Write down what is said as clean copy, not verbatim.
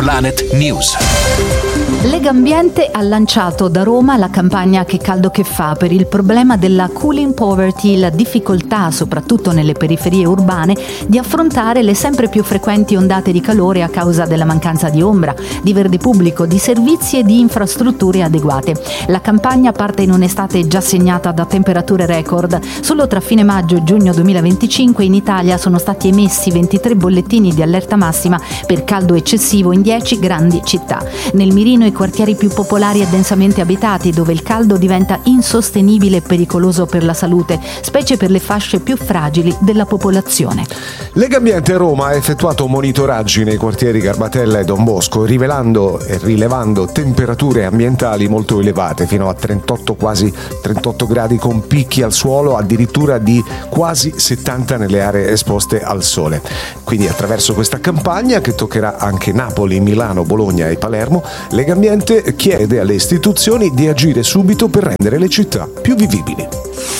Planet News. Legambiente ha lanciato da Roma la campagna Che caldo che fa per il problema della cooling poverty, la difficoltà, soprattutto nelle periferie urbane, di affrontare le sempre più frequenti ondate di calore a causa della mancanza di ombra, di verde pubblico, di servizi e di infrastrutture adeguate. La campagna parte in un'estate già segnata da temperature record. Solo tra fine maggio e giugno 2025 in Italia sono stati emessi 23 bollettini di allerta massima per caldo eccessivo in 10 grandi città. Nel mirino i quartieri più popolari e densamente abitati, dove il caldo diventa insostenibile e pericoloso per la salute, specie per le fasce più fragili della popolazione. Legambiente Roma ha effettuato monitoraggi nei quartieri Garbatella e Don Bosco, rivelando e rilevando temperature ambientali molto elevate, fino a 38, quasi 38 gradi, con picchi al suolo addirittura di quasi 70 nelle aree esposte al sole. Quindi attraverso questa campagna, che toccherà anche Napoli, Milano, Bologna e Palermo, Legambiente chiede alle istituzioni di agire subito per rendere le città più vivibili.